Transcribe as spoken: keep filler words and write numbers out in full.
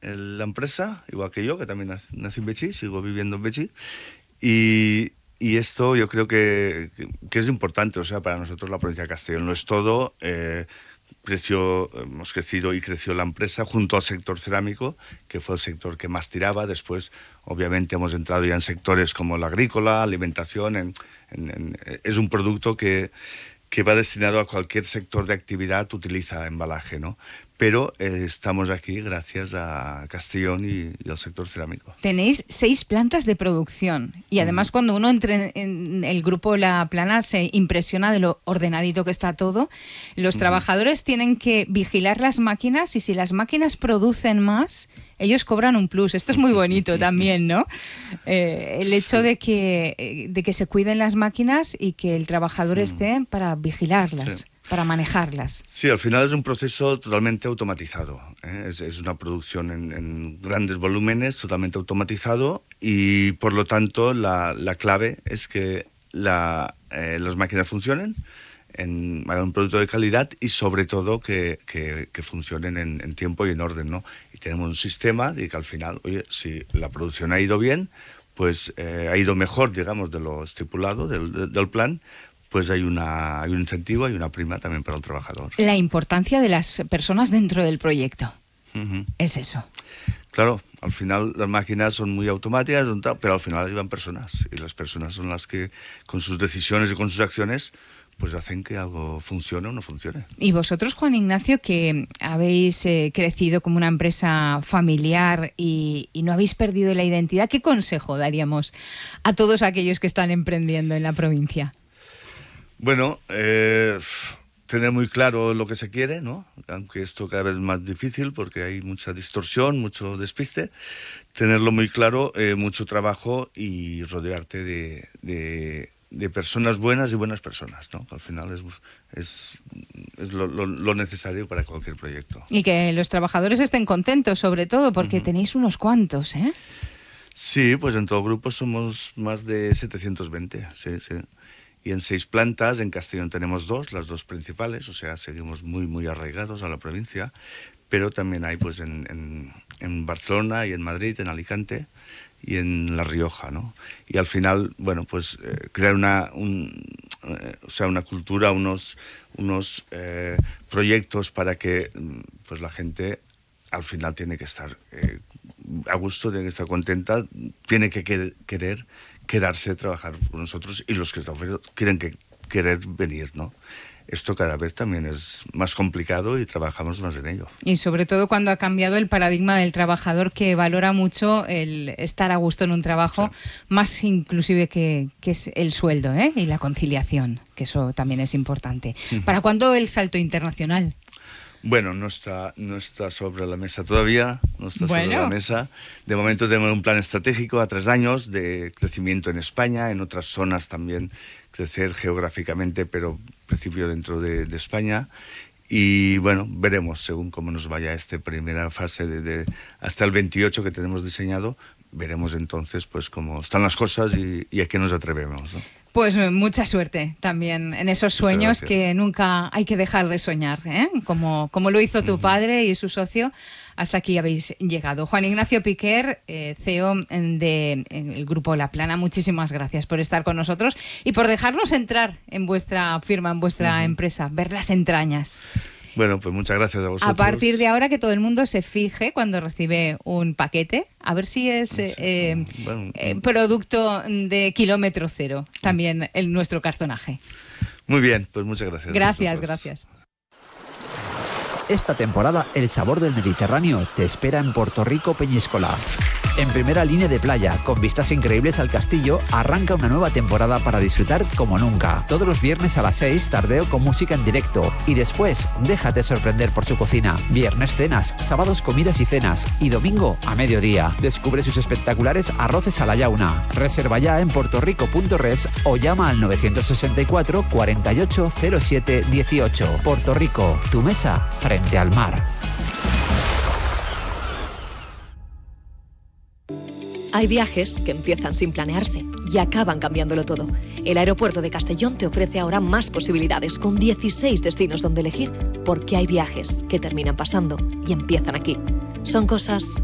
la empresa, igual que yo, que también nací en Betxí, sigo viviendo en Betxí. Y, y esto yo creo que, que, que es importante, o sea, para nosotros la provincia de Castellón lo es todo. Eh, creció, hemos crecido y creció la empresa junto al sector cerámico, que fue el sector que más tiraba. Después, obviamente, hemos entrado ya en sectores como la agrícola, alimentación. En, en, en, es un producto que, que va destinado a cualquier sector de actividad, utiliza embalaje, ¿no? Pero eh, estamos aquí gracias a Castellón y, y al sector cerámico. Tenéis seis plantas de producción y además mm. cuando uno entra en el grupo La Plana se impresiona de lo ordenadito que está todo. Los mm. trabajadores tienen que vigilar las máquinas y si las máquinas producen más, ellos cobran un plus. Esto es muy bonito también, ¿no? Eh, el hecho de que, de que se cuiden las máquinas y que el trabajador mm. esté para vigilarlas. Sí. Para manejarlas. Sí, al final es un proceso totalmente automatizado. ¿eh? Es, es una producción en, en grandes volúmenes, totalmente automatizado y por lo tanto la, la clave es que la, eh, las máquinas funcionen, en, hagan un producto de calidad y sobre todo que, que, que funcionen en, en tiempo y en orden, ¿no? Y tenemos un sistema de que al final, oye, si la producción ha ido bien, pues eh, ha ido mejor, digamos, de lo estipulado, del, de, del plan, pues hay, una, hay un incentivo, hay una prima también para el trabajador. La importancia de las personas dentro del proyecto. Uh-huh. Es eso. Claro, al final las máquinas son muy automáticas, pero al final llevan personas. Y las personas son las que, con sus decisiones y con sus acciones, pues hacen que algo funcione o no funcione. Y vosotros, Juan Ignacio, que habéis eh, crecido como una empresa familiar y, y no habéis perdido la identidad, ¿qué consejo daríamos a todos aquellos que están emprendiendo en la provincia? Bueno, eh, tener muy claro lo que se quiere, ¿no? Aunque esto cada vez es más difícil porque hay mucha distorsión, mucho despiste. Tenerlo muy claro, eh, mucho trabajo y rodearte de, de, de personas buenas y buenas personas, ¿no? Al final es, es, es lo, lo, lo necesario para cualquier proyecto. Y que los trabajadores estén contentos, sobre todo, porque uh-huh. tenéis unos cuantos, ¿eh? Sí, pues en todo grupo somos más de setecientos veinte, sí, sí. Y en seis plantas, en Castellón tenemos dos, las dos principales, o sea, seguimos muy, muy arraigados a la provincia, pero también hay pues en, en, en Barcelona y en Madrid, en Alicante y en La Rioja, ¿no? Y al final, bueno, pues eh, crear una, un, eh, o sea, una cultura, unos, unos eh, proyectos para que pues la gente al final tiene que estar eh, a gusto, tiene que estar contenta, tiene que querer, querer quedarse, trabajar con nosotros y los que están fuera quieren que, querer venir, ¿no? Esto cada vez también es más complicado y trabajamos más en ello. Y sobre todo cuando ha cambiado el paradigma del trabajador que valora mucho el estar a gusto en un trabajo, sí. más inclusive que, que es el sueldo, ¿eh? Y la conciliación, que eso también es importante. Uh-huh. ¿Para cuándo el salto internacional? Bueno, no está, no está sobre la mesa todavía, no está bueno. sobre la mesa. De momento tenemos un plan estratégico a tres años de crecimiento en España, en otras zonas también crecer geográficamente, pero en principio dentro de, de España. Y bueno, veremos según cómo nos vaya esta primera fase de, de hasta el veintiocho que tenemos diseñado, veremos entonces pues cómo están las cosas y, y a qué nos atrevemos, ¿no? Pues mucha suerte también en esos sueños que nunca hay que dejar de soñar, ¿eh? Como, como lo hizo tu uh-huh. padre y su socio, hasta aquí habéis llegado. Juan Ignacio Piquer, eh, C E O del Grupo La Plana, muchísimas gracias por estar con nosotros y por dejarnos entrar en vuestra firma, en vuestra uh-huh. empresa, ver las entrañas. Bueno, pues muchas gracias a vosotros. A partir de ahora que todo el mundo se fije cuando recibe un paquete, a ver si es sí, eh, bueno, eh, producto de kilómetro cero, también en nuestro cartonaje. Muy bien, pues muchas gracias. Gracias, gracias. Esta temporada el sabor del Mediterráneo te espera en Puerto Rico Peñíscola. En primera línea de playa, con vistas increíbles al castillo, arranca una nueva temporada para disfrutar como nunca. Todos los viernes a las seis, tardeo con música en directo. Y después, déjate sorprender por su cocina. Viernes cenas, sábados comidas y cenas. Y domingo a mediodía. Descubre sus espectaculares arroces a la yauna. Reserva ya en puertorico punto res o llama al novecientos sesenta y cuatro, cuarenta y ocho, cero siete, dieciocho. Puerto Rico, tu mesa frente al mar. Hay viajes que empiezan sin planearse y acaban cambiándolo todo. El aeropuerto de Castellón te ofrece ahora más posibilidades con dieciséis destinos donde elegir, porque hay viajes que terminan pasando y empiezan aquí. Son cosas